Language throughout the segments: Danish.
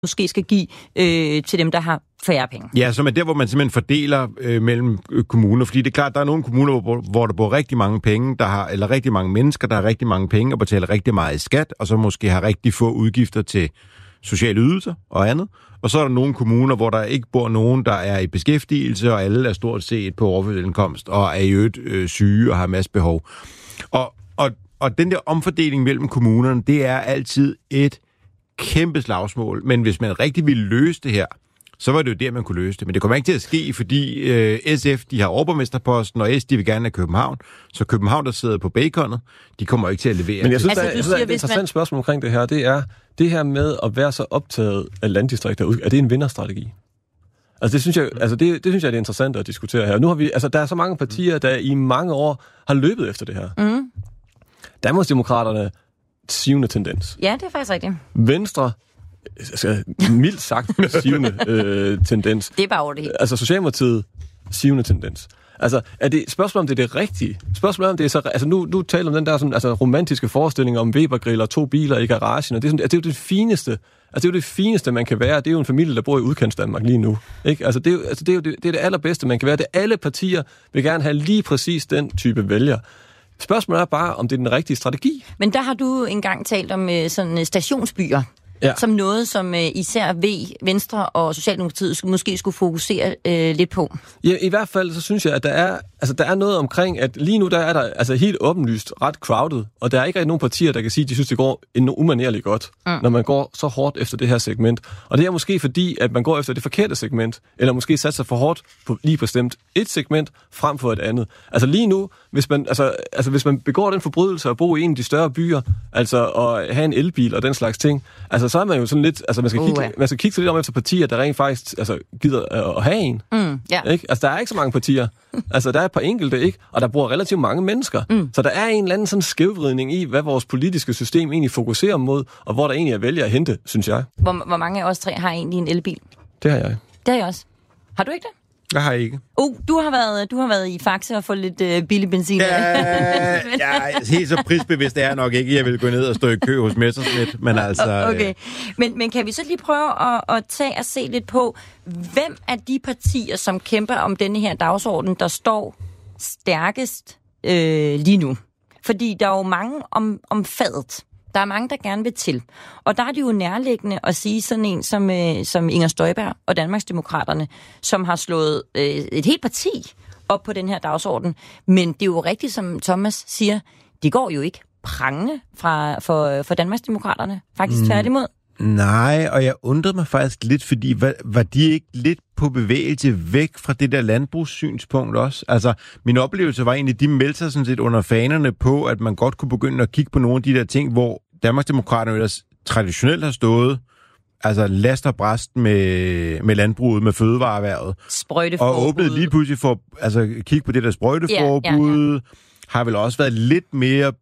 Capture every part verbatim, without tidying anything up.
måske skal give øh, til dem, der har færre penge. Ja, som er der, hvor man simpelthen fordeler øh, mellem øh, kommuner. Fordi det er klart, der er nogle kommuner, hvor, hvor der bor rigtig mange penge, der har, eller rigtig mange mennesker, der har rigtig mange penge og betaler rigtig meget i skat, og så måske har rigtig få udgifter til sociale ydelser og andet. Og så er der nogle kommuner, hvor der ikke bor nogen, der er i beskæftigelse, og alle er stort set på overførselsindkomst og er i øvrigt øh, syge og har en masse behov. Og, og, og den der omfordeling mellem kommunerne, det er altid et kæmpe slagsmål. Men hvis man rigtig ville løse det her, så var det jo der, man kunne løse det. Men det kommer ikke til at ske, fordi øh, S F, de har overborgmesterposten, og S, de vil gerne have København. Så København, der sidder på baconet, de kommer ikke til at levere. Men jeg synes, altså, der, jeg synes, der er et interessant man... spørgsmål omkring det her. Det er, det her med at være så optaget af landdistrikter, er det en vinderstrategi? Altså det synes jeg, altså det, det synes jeg er det interessante at diskutere her. Nu har vi, altså der er så mange partier, der i mange år har løbet efter det her. Mm. Danmarksdemokraterne, syvende tendens. Ja, det er faktisk rigtigt. Venstre, altså, mildt sagt, syvende øh, tendens. Det er bare over det hele. Altså Socialdemokratiet, syvende tendens. Altså, er det spørgsmålet om det er det rigtige? Spørgsmålet om det er så, altså nu, nu taler om den der sådan, altså, romantiske forestilling om Weber-grill og to biler i garagen, og det er, sådan, altså, det er jo det fineste, altså det er jo det fineste, man kan være. Det er jo en familie, der bor i udkantsdanmark lige nu. Ikke? Altså, det er jo, altså, det er jo det, det, er det allerbedste, man kan være. Det alle partier vil gerne have lige præcis den type vælger. Spørgsmålet er bare, om det er den rigtige strategi. Men der har du engang talt om øh, sådan stationsbyer. Ja. Som noget, som øh, især V, Venstre og Socialdemokratiet skulle, måske skulle fokusere øh, lidt på. Ja, i hvert fald så synes jeg, at der er, altså, der er noget omkring, at lige nu der er der altså, helt åbenlyst ret crowded, og der er ikke rigtig nogen partier, der kan sige, at de synes, det går umanerligt godt, mm. når man går så hårdt efter det her segment. Og det er måske fordi, at man går efter det forkerte segment, eller måske satser for hårdt på lige bestemt et segment frem for et andet. Altså lige nu, hvis man, altså, altså, hvis man begår den forbrydelse at bo i en af de større byer, altså at have en elbil og den slags ting, altså så er man jo sådan lidt, altså man skal, uh, kigge, ja. man skal kigge lidt om efter partier, der rent faktisk altså, gider uh, at have en. Mm, yeah. Ikke? Altså der er ikke så mange partier. Altså der er et par enkelte, ikke? Og der bor relativt mange mennesker. Mm. Så der er en eller anden sådan skævvridning i, hvad vores politiske system egentlig fokuserer mod, og hvor der egentlig er vælger at hente, synes jeg. Hvor, hvor mange af os tre har egentlig en elbil? Det har jeg. Det har jeg også. Har du ikke det? Jeg har ikke. Oh, du har været, du har været i Faxe og fået lidt øh, billig benzin. Ja, ja, helt så prisbevidst er jeg nok ikke. Jeg vil gå ned og stå i kø hos Messerschmidt, men altså... Okay, øh... men, men kan vi så lige prøve at, at tage og se lidt på, hvem af de partier, som kæmper om denne her dagsorden, der står stærkest øh, lige nu? Fordi der er jo mange om, om fadet. Der er mange, der gerne vil til. Og der er det jo nærliggende at sige sådan en som, øh, som Inger Støjberg og Danmarksdemokraterne, som har slået øh, et helt parti op på den her dagsorden. Men det er jo rigtigt, som Thomas siger, det går jo ikke prangende fra, for, for Danmarksdemokraterne. Faktisk tværtimod. Nej, og jeg undrede mig faktisk lidt, fordi var, var de ikke lidt på bevægelse væk fra det der landbrugssynspunkt også? Altså, min oplevelse var egentlig, de meldte sig sådan set under fanerne på, at man godt kunne begynde at kigge på nogle af de der ting, hvor Danmarksdemokraterne ellers traditionelt har stået, altså last og bræst med, med landbruget, med fødevareerhvervet. Sprøjteforbud. Og åbnede lige pludselig for altså kigge på det der sprøjteforbud. Ja, ja, ja. Har vel også været lidt mere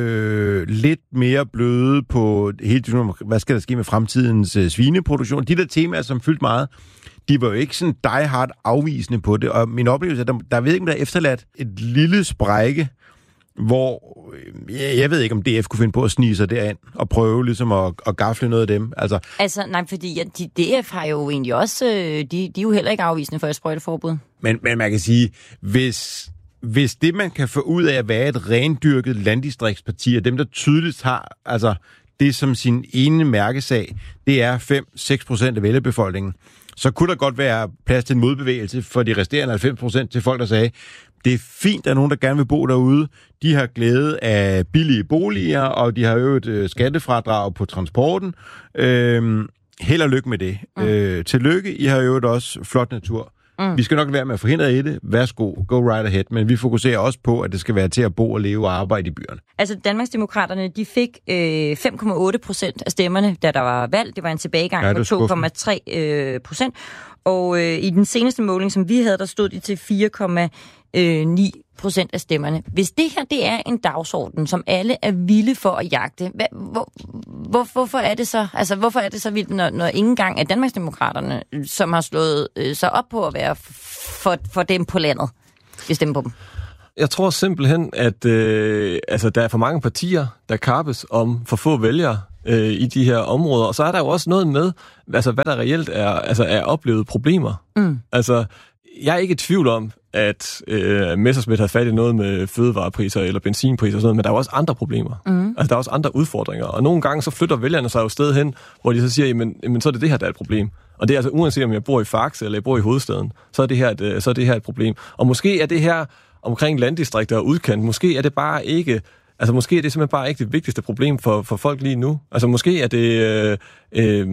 øh, lidt mere bløde på hele tiden, hvad skal der ske med fremtidens øh, svineproduktion. De der temaer, som fyldte meget, de var jo ikke sådan die hard afvisende på det. Og min oplevelse er, der, der ved ikke, om der er efterladt et lille sprække, hvor øh, jeg ved ikke, om D F kunne finde på at snige sig derind og prøve ligesom at, at gafle noget af dem. Altså, altså nej, fordi ja, de, D F har jo egentlig også, de, de er jo heller ikke afvisende for et sprøjteforbud. Men, men man kan sige, hvis... Hvis det, man kan få ud af at være et rendyrket landdistriktsparti, og dem, der tydeligt har altså det som sin ene mærkesag, det er fem til seks procent af vælgerbefolkningen, så kunne der godt være plads til en modbevægelse for de resterende halvfems procent til folk, der sagde, det er fint, at der er nogen, der gerne vil bo derude. De har glæde af billige boliger, og de har jo et skattefradrag på transporten. Øhm, held og lykke med det. Mm. Øh, tillykke, I har jo også flot natur. Mm. Vi skal nok være med at forhindre i det. Værsgo, go right ahead. Men vi fokuserer også på, at det skal være til at bo og leve og arbejde i byerne. Altså, Danmarksdemokraterne, de fik øh, fem komma otte procent af stemmerne, da der var valg. Det var en tilbagegang ja, på to komma tre procent. Og øh, i den seneste måling, som vi havde, der stod de til fire komma ni procent af stemmerne. Hvis det her, det er en dagsorden, som alle er vilde for at jagte, hvad, hvor, hvor, hvorfor er det så, altså hvorfor er det så vildt, når, når ingen gang er Danmarksdemokraterne, som har slået øh, sig op på at være for, for dem på landet, vil stemme på dem? Jeg tror simpelthen, at øh, altså, der er for mange partier, der kappes om for få vælgere øh, i de her områder. Og så er der jo også noget med, altså, hvad der reelt er, altså, er oplevede problemer. Mm. Altså, jeg er ikke i tvivl om, at øh, Messerschmidt har fat i noget med fødevarepriser eller benzinpriser og sådan noget, men der er jo også andre problemer. Mm. Altså, der er også andre udfordringer. Og nogle gange så flytter vælgerne sig jo sted hen, hvor de så siger, jamen, jamen så er det det her, der er et problem. Og det er altså uanset om jeg bor i Faxe eller jeg bor i hovedstaden, så er det her et, så er det her et problem. Og måske er det her omkring landdistrikter og udkant, måske er det bare ikke, altså måske er det simpelthen bare ikke det vigtigste problem for, for folk lige nu. Altså måske er det øh, øh,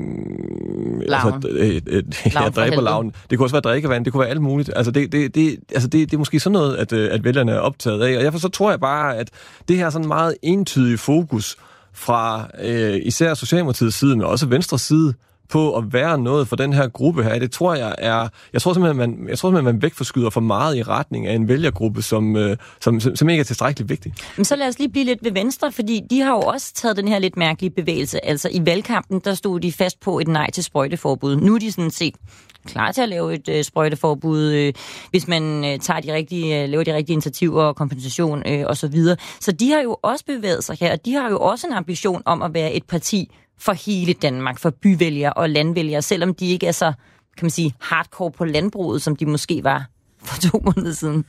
altså, øh, øh, ja, dræberlavn. Det kunne også være drikkevand, det kunne være alt muligt. Altså det, det, det, altså det, det er måske sådan noget, at, at vælgerne er optaget af. Og derfor så tror jeg bare, at det her sådan meget entydige fokus fra øh, især Socialdemokratiets side, men også Venstres side, på at være noget for den her gruppe her, det tror jeg er, jeg tror simpelthen, man, jeg tror simpelthen, man vægtforskyder for meget i retning af en vælgergruppe, som, øh, som, som, som ikke er tilstrækkeligt vigtig. Men så lad os lige blive lidt ved Venstre, fordi de har jo også taget den her lidt mærkelige bevægelse. Altså i valgkampen, der stod de fast på et nej til sprøjteforbud. Nu er de sådan set klar til at lave et øh, sprøjteforbud, øh, hvis man øh, tager de rigtige, øh, laver de rigtige initiativer og kompensation øh, og så videre. Så de har jo også bevæget sig her, og de har jo også en ambition om at være et parti for hele Danmark, for byvælgere og landvælgere, selvom de ikke er så, kan man sige, hardcore på landbruget, som de måske var for to måneder siden.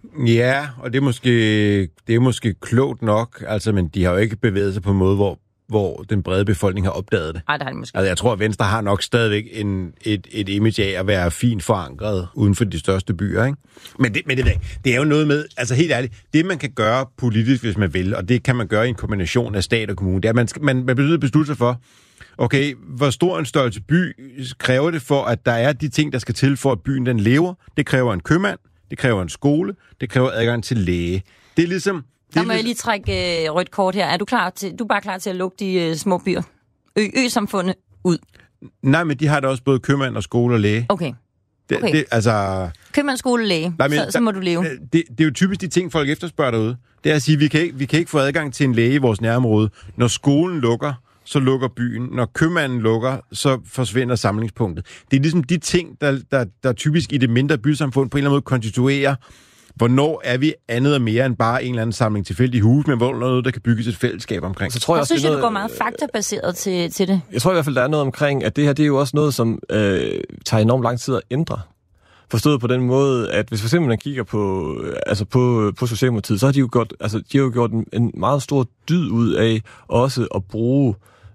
Ja, og det er måske, det er måske klogt nok, altså, men de har jo ikke bevæget sig på en måde, hvor, hvor den brede befolkning har opdaget det. Ej, det har de måske. Altså, jeg tror, at Venstre har nok stadigvæk en, et, et image af at være fint forankret uden for de største byer, ikke? Men det, men det, det er jo noget med, altså helt ærligt, det man kan gøre politisk, hvis man vil, og det kan man gøre i en kombination af stat og kommune, det er, at man, man, man bliver beslutte sig for, okay, hvor stor en størrelse by kræver det for, at der er de ting, der skal til for, at byen den lever. Det kræver en købmand, det kræver en skole, det kræver adgang til læge. Det er ligesom... Det der må jeg lige trække øh, rødt kort her. Er du klar til, du er bare klar til at lukke de øh, små byer, ø, ø-samfundet ud? Nej, men de har da også både købmand og skole og læge. Okay. Det, okay. Det, altså... Købmand, skole, læge, nej, men, så, så må du leve. Det, det er jo typisk de ting, folk efterspørger derude. Det er at sige, vi kan ikke, vi kan ikke få adgang til en læge i vores nærområde. Når skolen lukker, så lukker byen. Når købmanden lukker, så forsvinder samlingspunktet. Det er ligesom de ting, der, der, der typisk i det mindre bysamfund på en eller anden måde konstituerer, hvornår er vi andet og mere end bare en eller anden samling tilfældige huse, men hvor noget, der kan bygges et fællesskab omkring. Så tror jeg, jeg også, synes, det, noget, du går meget faktabaseret til, til det. Jeg tror i hvert fald, der er noget omkring, at det her det er jo også noget, som øh, tager enormt lang tid at ændre. Forstået på den måde, at hvis for eksempel man kigger på, altså på, på Socialdemokratiet, så har de jo gjort, altså, de har jo gjort en, en meget stor dyd ud af også at bruge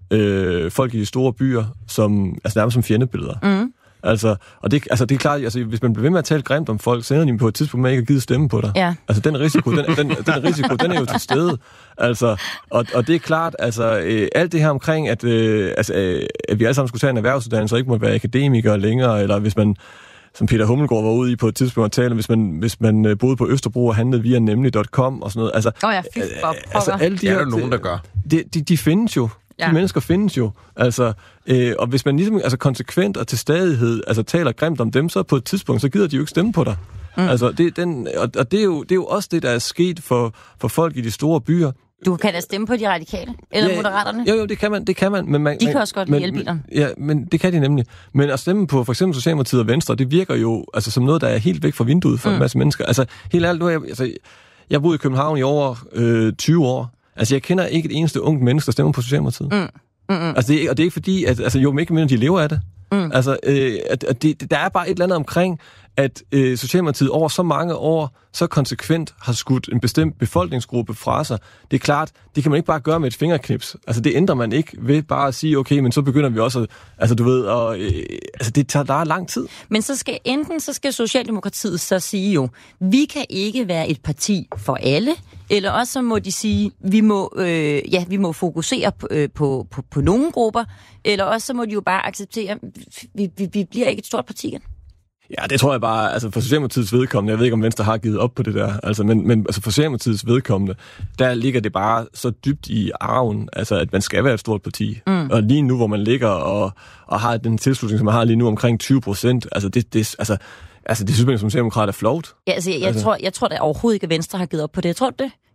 øh, folk i de store byer som, altså nærmest som fjendebilleder. Mm. Altså, og det, altså, det er klart, altså, hvis man bliver ved med at tale grimt om folk, så ender de på et tidspunkt, man ikke har givet stemme på dig. Ja. Altså, den risiko, den, den, den risiko, den er jo til stede. Altså, og, og det er klart, altså, øh, alt det her omkring, at, øh, altså, øh, at vi alle sammen skulle tage en erhvervsuddannelse og ikke må være akademikere længere, eller hvis man, som Peter Hummelgaard var ude i på et tidspunkt at tale, hvis man, hvis man boede på Østerbro og handlede via nemlig punktum com og sådan noget. Altså, oh ja, fy for altså, alle de her, det er der nogen, der gør. De, de, de findes jo. Ja. De mennesker findes jo. Altså, øh, og hvis man ligesom altså, konsekvent og til stadighed altså, taler grimt om dem, så på et tidspunkt, så gider de jo ikke stemme på dig. Mm. Altså, det, den, og, og det, er jo, det er jo også det, der er sket for, for folk i de store byer. Du kan da stemme på de radikale? Eller ja, moderaterne? Jo, jo, det kan man. Det kan man men man de kan også godt lide elbilerne. Ja, men det kan de nemlig. Men at stemme på for eksempel Socialdemokratiet og Venstre, det virker jo altså, som noget, der er helt væk fra vinduet for mm. en masse mennesker. Altså, helt ærligt, nu er jeg, altså, jeg boede i København i over øh, tyve år. Altså, jeg kender ikke et eneste ungt menneske, der stemmer på Socialdemokratiet. Mm. Mm-hmm. Altså, det er, og det er ikke fordi, at altså, jo ikke mindre, de lever af det. Mm. Altså, øh, at, at det, der er bare et eller andet omkring, at øh, Socialdemokratiet over så mange år, så konsekvent har skudt en bestemt befolkningsgruppe fra sig. Det er klart, det kan man ikke bare gøre med et fingerknips. Altså, det ændrer man ikke ved bare at sige, okay, men så begynder vi også at, altså, du ved, og, øh, altså, det tager der lang tid. Men så skal enten, så skal Socialdemokratiet så sige jo, vi kan ikke være et parti for alle, eller også så må de sige, vi må, øh, ja, vi må fokusere på, øh, på, på, på nogle grupper, eller også så må de jo bare acceptere, vi, vi, vi bliver ikke et stort parti igen. Ja, det tror jeg bare, altså for Socialdemokratiets vedkommende, jeg ved ikke, om Venstre har givet op på det der, altså, men, men altså for Socialdemokratiets vedkommende, der ligger det bare så dybt i arven, altså at man skal være et stort parti. Mm. Og lige nu, hvor man ligger og, og har den tilslutning, som man har lige nu omkring tyve procent, altså det, det, altså, altså det synes man som socialdemokrat er flovt. Ja, altså jeg, jeg, altså. tror, jeg tror da overhovedet ikke, at Venstre har givet op på det. Jeg tror det.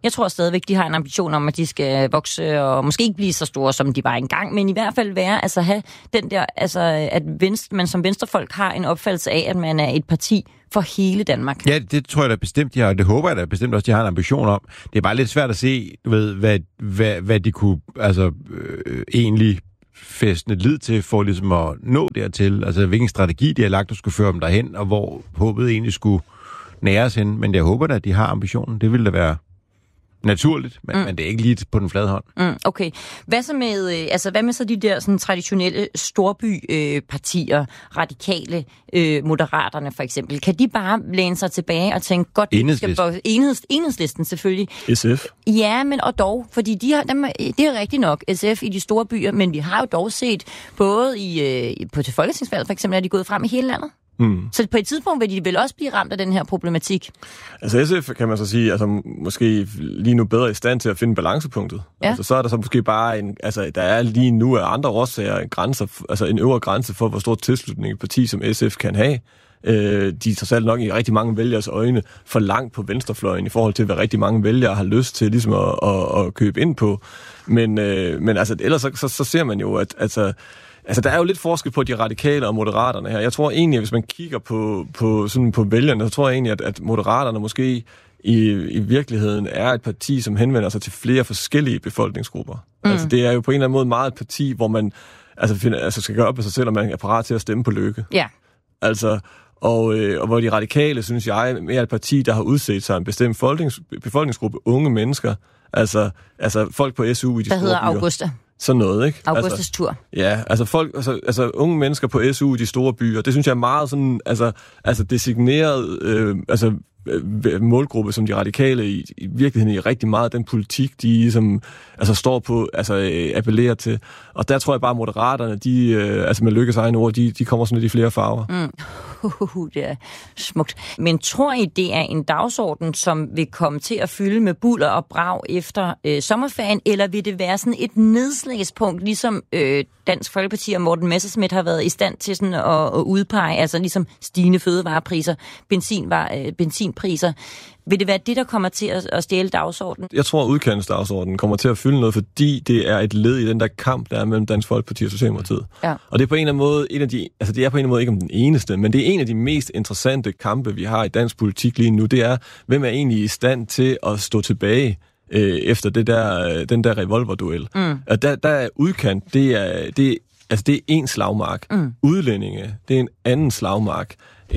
Jeg tror stadigvæk, de har en ambition om, at de skal vokse, og måske ikke blive så store, som de var engang, men i hvert fald være, altså have den der, altså at venstre, man som venstrefolk har en opfattelse af, at man er et parti for hele Danmark. Ja, det tror jeg da bestemt, de har, det håber jeg da bestemt også, de har en ambition om. Det er bare lidt svært at se, du ved, hvad, hvad, hvad de kunne altså, øh, egentlig fæstne lid til for ligesom at nå dertil. Altså hvilken strategi de har lagt, der skulle føre dem derhen, og hvor håbet egentlig skulle næres hen. Men jeg håber da, at de har ambitionen. Det ville da være naturligt, men, mm. men det er ikke lige på den flade hånd. Mm, okay. Hvad så med, øh, altså hvad med så de der sådan traditionelle storbypartier, øh, radikale, øh, moderaterne for eksempel? Kan de bare læne sig tilbage og tænke, godt, Enhedslisten. skal enheds, enhedslisten selvfølgelig. S F? Ja, men og dog, fordi de har, dem, det er rigtigt nok, S F i de store byer, men vi har jo dog set, både i, øh, på til folketingsvalget for eksempel, at de er gået frem i hele landet. Mm. Så på et tidspunkt vil de vel også blive ramt af den her problematik? Altså S F kan man så sige, altså måske lige nu bedre i stand til at finde balancepunktet. Ja. Altså så er der så måske bare en, altså der er lige nu af andre årsager en grænse, altså en øvre grænse for, hvor stor tilslutning et parti som S F kan have. Øh, de er trods alt nok i rigtig mange vælgeres øjne for langt på venstrefløjen i forhold til, hvad rigtig mange vælgere har lyst til ligesom at, at, at købe ind på. Men, øh, men altså ellers så, så, så ser man jo, at altså, Altså, der er jo lidt forskel på de radikale og moderaterne her. Jeg tror egentlig, at hvis man kigger på, på, sådan på vælgerne, så tror jeg egentlig, at, at moderaterne måske i, i virkeligheden er et parti, som henvender sig til flere forskellige befolkningsgrupper. Mm. Altså, det er jo på en eller anden måde meget et parti, hvor man altså, finder, altså, skal gøre op med sig selv, og man er parat til at stemme på Løkke. Ja. Altså, og, øh, og hvor de radikale, synes jeg, mere er et parti, der har udset sig en bestemt befolkningsgruppe, unge mennesker. Altså, altså folk på S U i de der store hedder byer. Augusta. Sådan noget, ikke? Augustus altså, tur. Ja, altså folk, altså, altså unge mennesker på S U i de store byer, det synes jeg er meget sådan, altså, altså designeret, øh, altså øh, målgruppe, som de radikale i, i virkeligheden i rigtig meget den politik, de ligesom, altså står på, altså øh, appellerer til. Og der tror jeg bare, at moderaterne, de, øh, altså med Lykkes egne ord, de, de kommer sådan lidt i flere farver. Mm. Uh, det er smukt. Men tror I, det er en dagsorden, som vil komme til at fylde med buller og brag efter øh, sommerferien, eller vil det være sådan et nedslagspunkt, ligesom øh, Dansk Folkeparti og Morten Messerschmidt har været i stand til sådan at, at udpege, altså ligesom stigende fødevarepriser, benzinvar, øh, benzinpriser. Vil det være det, der kommer til at, at stjæle dagsordenen? Jeg tror, at udkantsdagsordenen kommer til at fylde noget, fordi det er et led i den der kamp, der er mellem Dansk Folkeparti og Socialdemokratiet. Ja. Og det er på en eller anden måde, en af de, altså det er på en eller anden måde ikke om den eneste, men det er en af de mest interessante kampe, vi har i dansk politik lige nu. Det er, hvem er egentlig i stand til at stå tilbage øh, efter det der, den der revolverduel. Mm. Og der, der er udkant, det er, det, altså det er en slagmark. Mm. Udlændinge, det er en anden slagmark.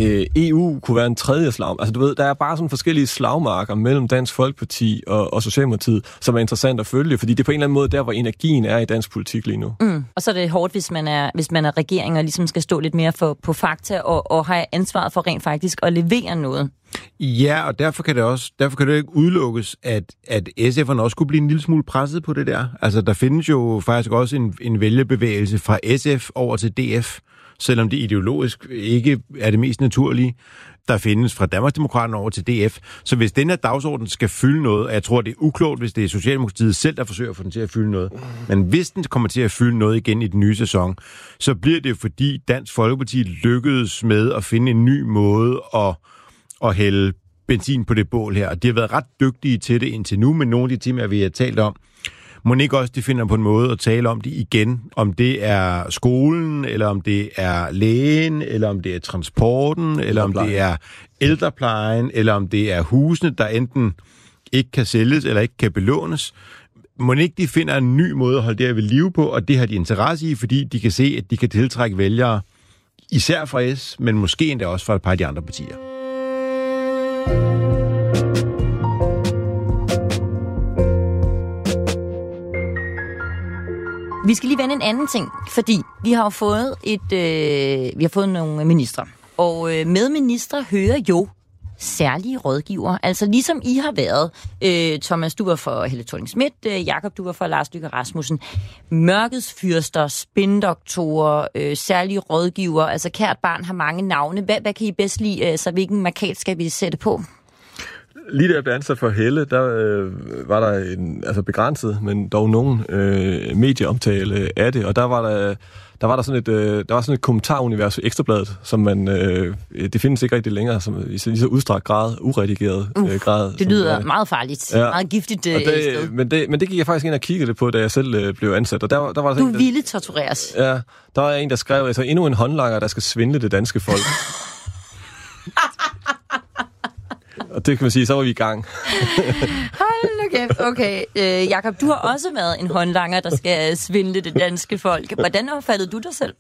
E U kunne være en tredje slag. Altså du ved, der er bare sådan forskellige slagmarker mellem Dansk Folkeparti og, og Socialdemokratiet, som er interessant at følge, fordi det er på en eller anden måde der, hvor energien er i dansk politik lige nu. Mm. Og så er det hårdt, hvis man er, hvis man er regering og ligesom skal stå lidt mere for, på fakta og, og have ansvaret for rent faktisk at levere noget. Ja, og derfor kan det også, derfor kan det ikke udelukkes, at, at S F'erne også kunne blive en lille smule presset på det der. Altså der findes jo faktisk også en, en vælgerbevægelse fra S F over til D F, selvom det ideologisk ikke er det mest naturlige, der findes fra Danmarksdemokraterne over til D F. Så hvis den her dagsorden skal fylde noget, og jeg tror, det er uklogt, hvis det er Socialdemokratiet selv, der forsøger at få den til at fylde noget, men hvis den kommer til at fylde noget igen i den nye sæson, så bliver det fordi Dansk Folkeparti lykkedes med at finde en ny måde at, at hælde benzin på det bål her. Og de har været ret dygtige til det indtil nu, men nogle af de temaer, vi har talt om, må ikke også de finder på en måde at tale om det igen, om det er skolen, eller om det er lægen, eller om det er transporten, eller om det er ældreplejen, eller om det er husene, der enten ikke kan sælges eller ikke kan belånes. Må ikke de finder en ny måde at holde det her ved live på, og det har de interesse i, fordi de kan se, at de kan tiltrække vælgere, især fra S, men måske endda også fra et par af de andre partier. Vi skal lige vende en anden ting, fordi vi har jo fået et, øh, vi har fået nogle ministre, og øh, med ministre hører jo særlige rådgiver. Altså ligesom I har været, øh, Thomas, du var for Helle Thorning-Schmidt, øh, Jakob, du var for Lars Løkke Rasmussen, mørkets fyrster, spindoktorer, øh, særlige rådgiver, altså kært barn har mange navne. Hvad, hvad kan I bedst lide? Altså hvilken markat skal vi sætte på? Lige da jeg blev ansat for Helle, der øh, var der en, altså begrænset, men dog nogen øh, medieomtale af det, og der var der, der var der sådan et, øh, der var sådan et kommentarunivers i Ekstrabladet, som man, øh, det findes ikke rigtig længere, som i så lige så udstrakt grad, uredigeret øh, grad. Det lyder det meget farligt, ja. Meget giftigt øh, det, sted. Men det, men det gik jeg faktisk ind og kiggede lidt på, da jeg selv øh, blev ansat. Og der, der var du en, ville tortureres. Ja, der var en, der skrev, altså endnu en håndlanger, der skal svindle det danske folk. Og det kan man sige, så var vi i gang. Hold nu kæft, okay. Øh, Jakob, du har også været en håndlanger, der skal svindle det danske folk. Hvordan opfattede du dig selv?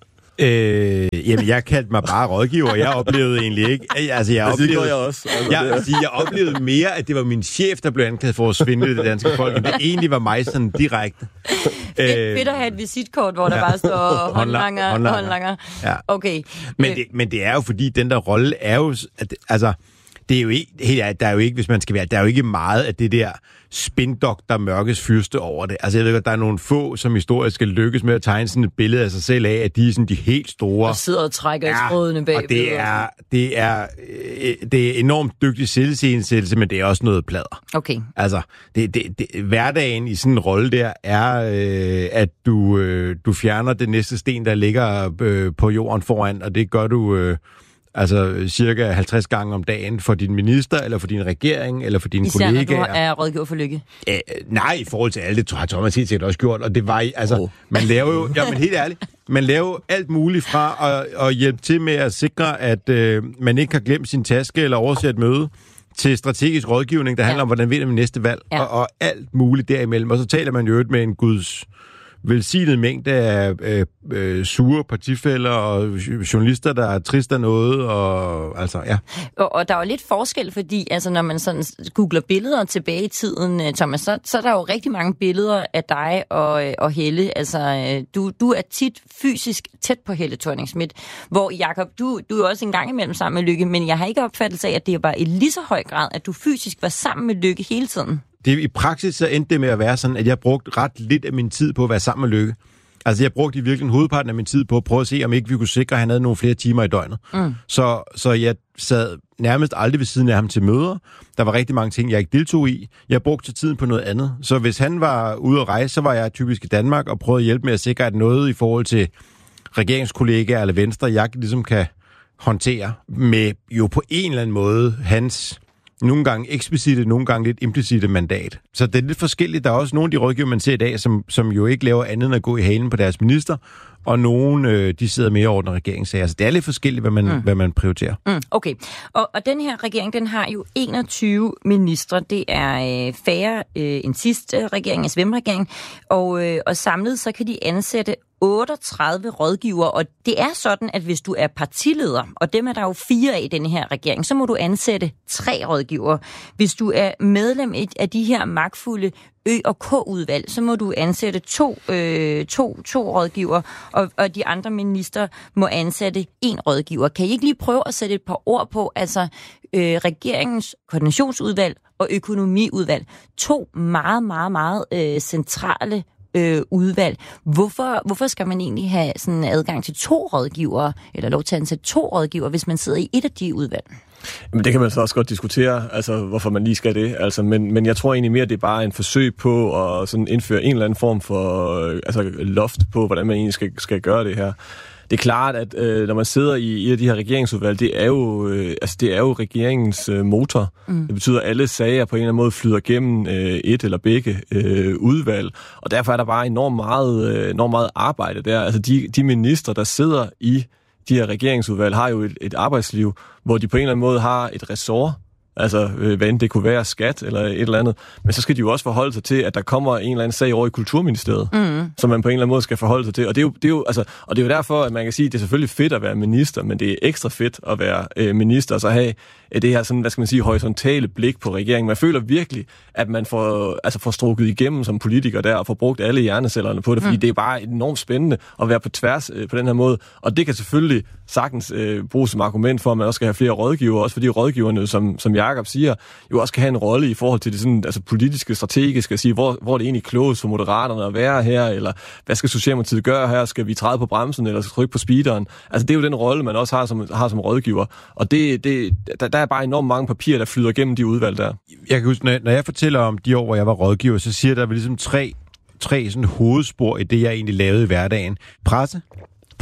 Øh, jamen, jeg kaldte mig bare rådgiver. Jeg oplevede egentlig ikke... Altså, jeg oplevede, det jeg også. Altså, jeg, det. Altså, jeg oplevede mere, at det var min chef, der blev anklaget for at svindle det danske folk, end det egentlig var mig sådan direkte. Fedt, fedt at have et visitkort, hvor der ja. bare står håndlanger, håndlanger. håndlanger. Ja. Okay. Men det, men det er jo fordi, den der rolle er jo... At, altså, det er jo ikke... Helt, der er jo ikke, hvis man skal være... Der er jo ikke meget af det der spindoktor mørkes fyrste over det. Altså, jeg ved godt, der er nogle få, som historisk skal lykkes med at tegne sådan et billede af sig selv af, at de er sådan de helt store... Og sidder og trækker ja, i trådene bag. Og det er, det er, det er enormt dygtig selvscenesættelse, men det er også noget pladder. Okay. Altså, det, det, det, hverdagen i sådan en rolle der er, øh, at du, øh, du fjerner det næste sten, der ligger øh, på jorden foran, og det gør du... Øh, Altså cirka halvtreds gange om dagen for din minister, eller for din regering, eller for dine Især, kollegaer. Især når du er rådgiver for Lykke? Æh, nej, i forhold til alt det har Thomas helt sikkert også gjort, og det var altså, oh. man laver jo, ja, men helt ærligt, man laver jo alt muligt fra at, at hjælpe til med at sikre, at øh, man ikke har glemt sin taske eller oversat møde, til strategisk rådgivning, der handler ja. om, hvordan vinder man næste valg, ja. og, og alt muligt derimellem. Og så taler man jo med en guds velsignet mængde af øh, øh, sure partifæller og journalister, der er trist af noget, og altså, ja. Og, og der er jo lidt forskel, fordi altså, når man sådan googler billeder tilbage i tiden, Thomas, så, så er der jo rigtig mange billeder af dig og, og Helle. Altså, du, du er tit fysisk tæt på Helle Thorning-Schmidt, hvor Jakob, du, du er også en gang imellem sammen med Lykke, men jeg har ikke opfattelse af, at det var i lige så høj grad, at du fysisk var sammen med Lykke hele tiden. Det, I praksis så endte det med at være sådan, at jeg brugte ret lidt af min tid på at være sammen med Lykke. Altså, jeg brugte i virkeligheden hovedparten af min tid på at prøve at se, om ikke vi kunne sikre, at han havde nogle flere timer i døgnet. Mm. Så, så jeg sad nærmest aldrig ved siden af ham til møder. Der var rigtig mange ting, jeg ikke deltog i. Jeg brugte tiden på noget andet. Så hvis han var ude at rejse, så var jeg typisk i Danmark og prøvede at hjælpe med at sikre, at noget i forhold til regeringskollegaer eller Venstre, jeg ligesom kan håndtere med jo på en eller anden måde hans... nogle gange eksplicite, nogle gange lidt implicite mandat. Så det er lidt forskelligt. Der er også nogle af de rådgiver, man ser i dag, som, som jo ikke laver andet end at gå i halen på deres minister, og nogle, øh, de sidder mere over den regeringssager. Så det er lidt forskelligt, hvad man, mm. hvad man prioriterer. Mm, okay. Og, og den her regering, den har jo enogtyve ministre. Det er øh, færre øh, end sidste regering, en S V M-regering. Og, øh, og samlet så kan de ansætte otteogtredive rådgivere, og det er sådan, at hvis du er partileder, og dem er der jo fire af i denne her regering, så må du ansætte tre rådgivere. Hvis du er medlem af de her magtfulde Ø- og K-udvalg, så må du ansætte to, øh, to, to rådgiver, og, og de andre minister må ansætte en rådgiver. Kan I ikke lige prøve at sætte et par ord på, altså øh, regeringens koordinationsudvalg og økonomiudvalg, to meget, meget, meget øh, centrale øh, udvalg. Hvorfor, hvorfor skal man egentlig have sådan adgang til to rådgivere, eller lov til at ansætte to rådgivere, hvis man sidder i et af de udvalg? Men det kan man så også godt diskutere, altså hvorfor man lige skal det. Altså, men, men jeg tror egentlig mere, det er bare en forsøg på at sådan indføre en eller anden form for altså, loft på, hvordan man egentlig skal, skal gøre det her. Det er klart, at øh, når man sidder i et af de her regeringsudvalg, det er jo, øh, altså, det er jo regeringens øh, motor. Mm. Det betyder, at alle sager på en eller anden måde flyder gennem øh, et eller begge øh, udvalg. Og derfor er der bare enormt meget, øh, enormt meget arbejde der. Altså de, de minister, der sidder i de her regeringsudvalg, har jo et, et arbejdsliv, hvor de på en eller anden måde har et ressort. Altså, øh, hvad end det kunne være skat eller et eller andet. Men så skal de jo også forholde sig til, at der kommer en eller anden sag over i Kulturministeriet, mm. som man på en eller anden måde skal forholde sig til. Og det er jo, det er jo, altså, og det er jo derfor, at man kan sige, at det er selvfølgelig fedt at være minister, men det er ekstra fedt at være øh, minister, og så have øh, det her sådan, hvad skal man sige, horisontale blik på regeringen. Man føler virkelig, at man får, altså, får strukket igennem som politiker der, og får brugt alle hjernecellerne på det, fordi mm. det er bare enormt spændende at være på tværs øh, på den her måde. Og det kan selvfølgelig sagtens øh, bruges som argument for, at man også skal have flere rådgivere, også fordi rådgiverne, som, som Jakob siger, jo også kan have en rolle i forhold til det sådan, altså politiske, strategiske, at sige, hvor, hvor er det egentlig klogest for Moderaterne at være her, eller hvad skal Socialdemokratiet gøre her, skal vi træde på bremsen, eller skal trykke på speederen? Altså det er jo den rolle, man også har som, har som rådgiver, og det, det, der, der er bare enormt mange papirer, der flyder gennem de udvalg der. Jeg kan huske, når jeg fortæller om de år, hvor jeg var rådgiver, så siger der ligesom tre, tre sådan hovedspor i det, jeg egentlig lavede i hverdagen. Presse,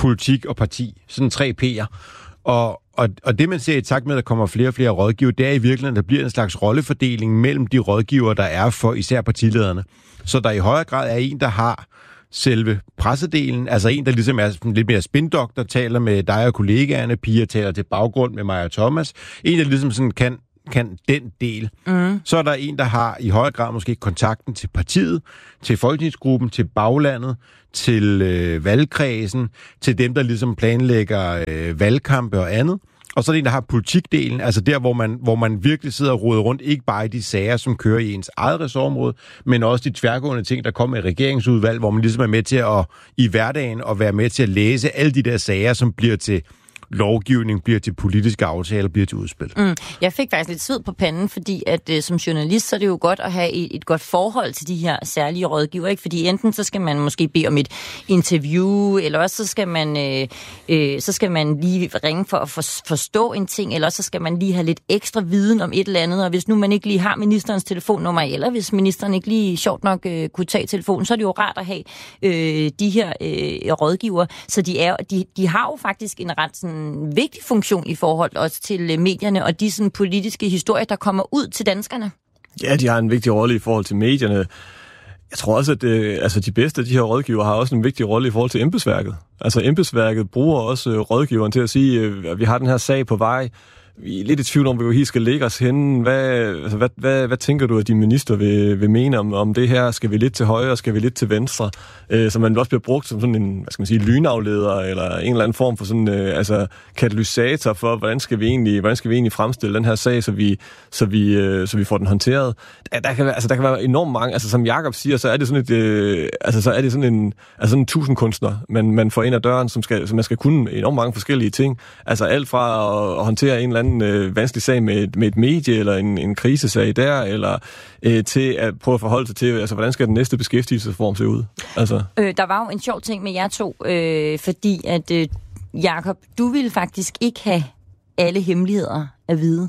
politik og parti. Sådan tre P'er. Og, og, og det, man ser i takt med, at der kommer flere og flere rådgiver, det er i virkeligheden, at der bliver en slags rollefordeling mellem de rådgiver, der er for især partilederne. Så der i højere grad er en, der har selve pressedelen, altså en, der ligesom er lidt mere spindoktor, taler med dig og kollegaerne, Pia taler til baggrund med mig og Thomas. En, der ligesom sådan kan, kan den del. Mm. Så er der en, der har i højere grad måske kontakten til partiet, til folketingsgruppen, til baglandet, til øh, valgkredsen, til dem, der ligesom planlægger øh, valgkampe og andet. Og så er det en, der har politikdelen, altså der, hvor man, hvor man virkelig sidder og roder rundt, ikke bare i de sager, som kører i ens eget ressortområde, men også de tværgående ting, der kommer i regeringsudvalg, hvor man ligesom er med til at i hverdagen og være med til at læse alle de der sager, som bliver til lovgivning, bliver til politiske aftaler, bliver til udspil. Mm. Jeg fik faktisk lidt sved på panden, fordi at øh, som journalist, så er det jo godt at have et, et godt forhold til de her særlige rådgiver, ikke? Fordi enten så skal man måske bede om et interview, eller også så skal man, øh, øh, så skal man lige ringe for at for, forstå en ting, eller også så skal man lige have lidt ekstra viden om et eller andet, og hvis nu man ikke lige har ministerens telefonnummer, eller hvis ministeren ikke lige sjovt nok øh, kunne tage telefonen, så er det jo rart at have øh, de her øh, rådgiver. Så de, er, de, de har jo faktisk en ret sådan en vigtig funktion i forhold også til medierne og de sådan politiske historier, der kommer ud til danskerne. Ja, de har en vigtig rolle i forhold til medierne. Jeg tror også, at det, altså de bedste af de her rådgiver har også en vigtig rolle i forhold til embedsværket. Altså embedsværket bruger også rådgiveren til at sige, at vi har den her sag på vej. Vi er lidt i tvivl om, hvor vi helt skal lægge os henne. Hvad, altså, hvad, hvad, hvad tænker du, at de minister vil, vil mene om, om det her? Skal vi lidt til højre, skal vi lidt til venstre? Øh, så man også bliver brugt som sådan en, hvad skal man sige, lynafleder, eller en eller anden form for sådan, øh, altså, katalysator for, hvordan skal vi egentlig, hvordan skal vi egentlig fremstille den her sag, så vi, så vi, øh, så vi får den håndteret. Der, der, kan være, altså, der kan være enormt mange, altså som Jakob siger, så er det sådan et, øh, altså så er det sådan en, altså sådan en tusindkunstner, man, man får ind ad døren, som skal, som man skal kunne enormt mange forskellige ting. Altså alt fra at, at håndtere en eller anden øh, vanskelig sag med, med et medie, eller en, en krisesag der, eller øh, til at prøve at forholde sig til, altså hvordan skal den næste beskæftigelsesform se ud? Altså. Øh, der var jo en sjov ting med jer to, øh, fordi at, øh, Jakob, du ville faktisk ikke have alle hemmeligheder at vide.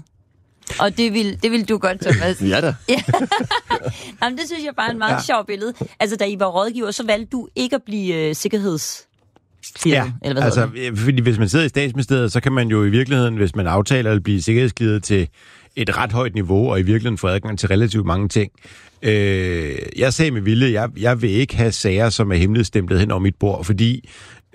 Og det vil, det vil du godt, Thomas. Ja da. Ja. Jamen, det synes jeg bare er en meget ja. sjov billede. Altså, da I var rådgiver, så valgte du ikke at blive øh, sikkerheds... Ja, eller hvad altså, fordi hvis man sidder i Statsministeriet, så kan man jo i virkeligheden, hvis man aftaler at blive sikkerhedsgivet til et ret højt niveau, og i virkeligheden få adgang til relativt mange ting. Øh, jeg sagde med vilje, jeg, jeg vil ikke have sager, som er hemmeligstemplet hen over mit bord, fordi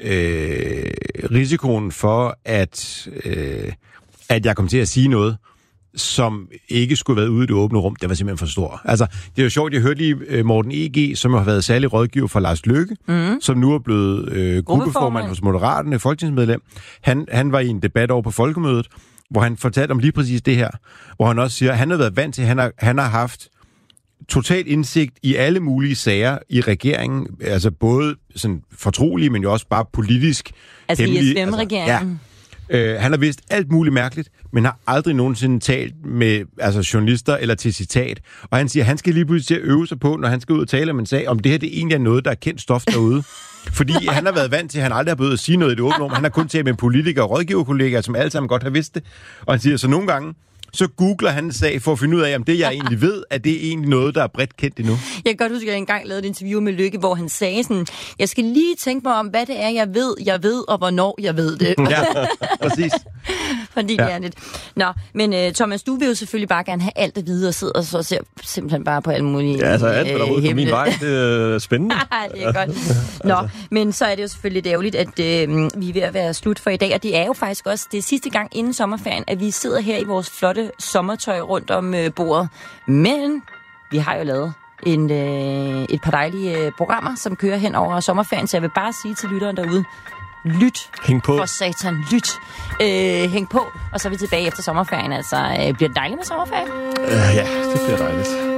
øh, risikoen for, at, øh, at jeg kommer til at sige noget, som ikke skulle have været ude i det åbne rum, det var simpelthen for stor. Altså, det er jo sjovt, jeg hørte lige Morten E G, som har været særlig rådgiver for Lars Løkke, mm. som nu er blevet øh, gruppeformand hos Moderaterne, folketingsmedlem. Han, han var i en debat over på Folkemødet, hvor han fortalte om lige præcis det her, hvor han også siger, at han har været vant til, at han har, han har haft total indsigt i alle mulige sager i regeringen, altså både sådan fortrolige, men jo også bare politisk altså hemmelige. I S V M-regeringen? Altså, ja. Uh, han har vidst alt muligt mærkeligt, men har aldrig nogensinde talt med altså, journalister eller til citat. Og han siger, at han skal lige pludselig til at øve sig på, når han skal ud og tale om en sag, om det her det egentlig er noget, der er kendt stof derude. Fordi han har været vant til, at han aldrig har behøvet at sige noget i det åbne rum. Han har kun talt med politikere og rådgiverkollegaer, som alle sammen godt har vidst det. Og han siger, så nogle gange, så googler han en sag for at finde ud af, om det, jeg egentlig ved, er det egentlig noget, der er bredt kendt endnu. Jeg kan godt huske, at jeg engang lavede et interview med Løkke, hvor han sagde sådan, jeg skal lige tænke mig om, hvad det er, jeg ved, jeg ved, og hvornår jeg ved det. Ja, præcis. Fordi ja. det er lidt. Nå, men uh, Thomas, du vil jo selvfølgelig bare gerne have alt at vide, og sidder og så ser simpelthen bare på alle mulige ja, altså alt, hvad der er på min vej, det er spændende. Det er godt. Nå, altså. Men så er det jo selvfølgelig lidt ærgerligt, at uh, vi er ved at være slut for i dag, og det er jo faktisk også det sidste gang inden sommerferien, at vi sidder her i vores flotte sommertøj rundt om uh, bordet. Men vi har jo lavet en, uh, et par dejlige uh, programmer, som kører hen over sommerferien, så jeg vil bare sige til lytteren derude, lyt. Hæng på. For satan, lyt. Øh, hæng på, og så er vi tilbage efter sommerferien. Altså, øh, bliver det dejligt med sommerferien? Uh, ja, det bliver dejligt.